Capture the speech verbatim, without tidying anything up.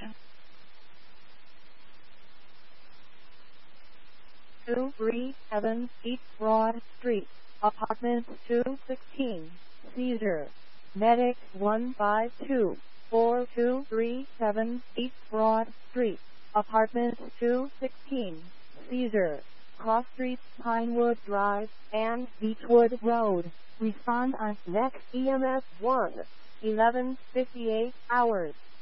two three seven East Broad Street, Apartment two sixteen, Caesar. Medic one five two, four two three seven East Broad Street, Apartment two sixteen, Caesar. Cross Street, Pinewood Drive, and Beechwood Road. Respond on next E M S one, eleven fifty-eight hours.